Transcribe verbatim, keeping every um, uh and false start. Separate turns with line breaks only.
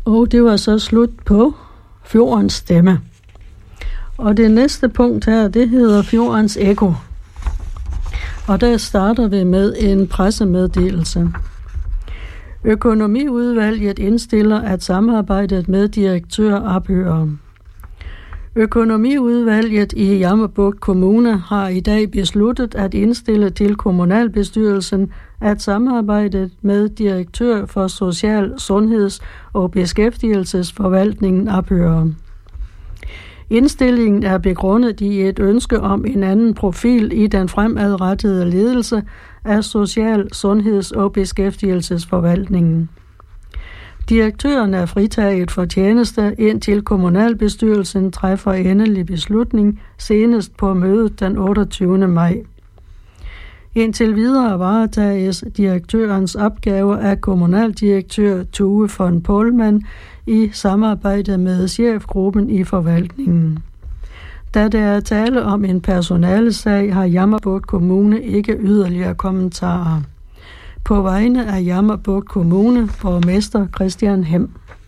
Og det var så slut på Fjordens stemme. Og det næste punkt her, det hedder Fjordens ekko. Og der starter vi med en pressemeddelelse. Økonomiudvalget indstiller, at samarbejdet med direktør ophører. Økonomiudvalget i Jammerbugt Kommune har i dag besluttet at indstille til kommunalbestyrelsen, at samarbejdet med direktør for Social-, Sundheds- og Beskæftigelsesforvaltningen ophører. Indstillingen er begrundet i et ønske om en anden profil i den fremadrettede ledelse af Social-, Sundheds- og Beskæftigelsesforvaltningen. Direktøren er fritaget for tjeneste, indtil kommunalbestyrelsen træffer endelig beslutning senest på mødet den otteogtyvende maj. Indtil videre varetages direktørens opgaver af kommunaldirektør Tue von Pohlmann i samarbejde med chefgruppen i forvaltningen. Da der er tale om en personalesag, har Jammerbugt Kommune ikke yderligere kommentarer. På vegne af Jammerbugt Kommune, borgmester Christian Hem.